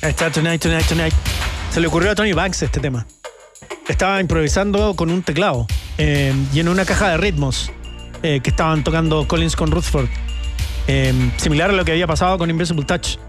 Ahí está, Tonight. Se le ocurrió a Tony Banks este tema. Estaba improvisando con un teclado y en una caja de ritmos que estaban tocando Collins con Rutherford. Similar a lo que había pasado con Invisible Touch.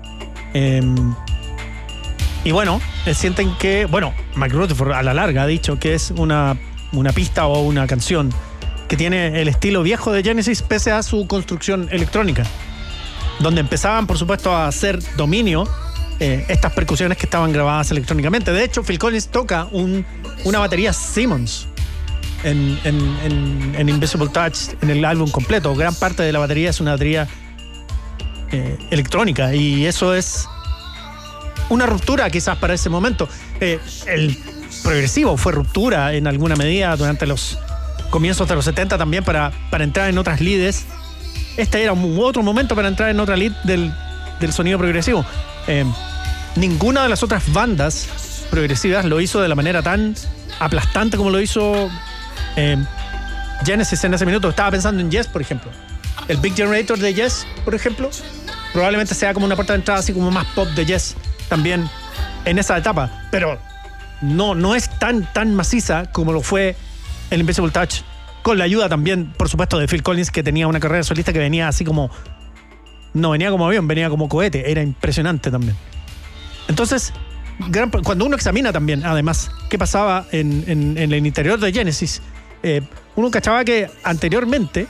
Y bueno, sienten que... Bueno, Mike Rutherford a la larga ha dicho que es una pista o una canción que tiene el estilo viejo de Genesis pese a su construcción electrónica, donde empezaban, por supuesto, a hacer dominio estas percusiones que estaban grabadas electrónicamente. De hecho, Phil Collins toca una batería Simmons en Invisible Touch, en el álbum completo. Gran parte de la batería es una batería electrónica, y eso es una ruptura quizás para ese momento. El progresivo fue ruptura en alguna medida durante los comienzos de los 70 también para entrar en otras lides. Este era otro momento para entrar en otra lead del sonido progresivo. Ninguna de las otras bandas progresivas lo hizo de la manera tan aplastante como lo hizo Genesis en ese minuto. Estaba pensando en Yes, por ejemplo. El Big Generator de Yes, por ejemplo, probablemente sea como una puerta de entrada así como más pop de Yes también en esa etapa, pero no es tan maciza como lo fue el Invisible Touch, con la ayuda también, por supuesto, de Phil Collins, que tenía una carrera solista que venía así como... No venía como avión, venía como cohete. Era impresionante también. Entonces, cuando uno examina también, además, qué pasaba en el interior de Genesis, uno cachaba que anteriormente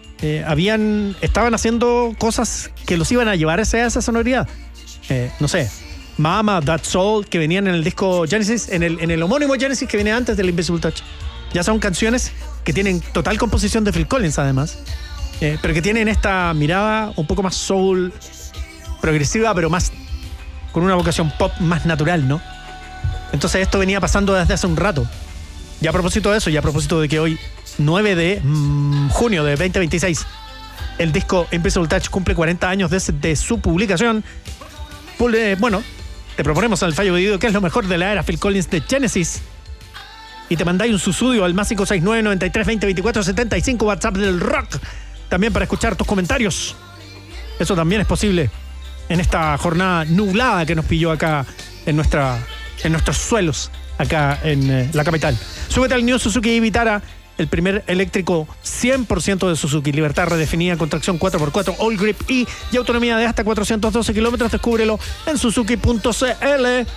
estaban haciendo cosas que los iban a llevar hacia esa sonoridad. No sé, Mama, That Soul, que venían en el disco Genesis, en el homónimo Genesis que viene antes del Invisible Touch. Ya son canciones que tienen total composición de Phil Collins, además, pero que tienen esta mirada un poco más soul, progresiva, pero más con una vocación pop más natural, ¿no? Entonces esto venía pasando desde hace un rato. Y a propósito de eso, y a propósito de que hoy, 9 de junio de 2026, el disco Invisible Touch cumple 40 años desde su publicación, bueno, te proponemos al fallo pedido qué es lo mejor de la era Phil Collins de Genesis. Y te mandáis un susudio al más 569 93 20 24 75, WhatsApp del rock, también para escuchar tus comentarios. Eso también es posible en esta jornada nublada que nos pilló acá en nuestros suelos, acá en la capital. Súbete al New Suzuki Vitara, el primer eléctrico 100% de Suzuki. Libertad redefinida con tracción 4x4, All Grip y autonomía de hasta 412 kilómetros. Descúbrelo en suzuki.cl.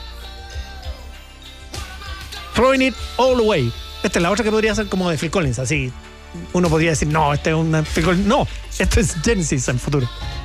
Throwing it all away. Esta es la otra que podría ser como de Phil Collins. Así uno podría decir, no, este es una Phil Collins. No, esto es Genesis en futuro.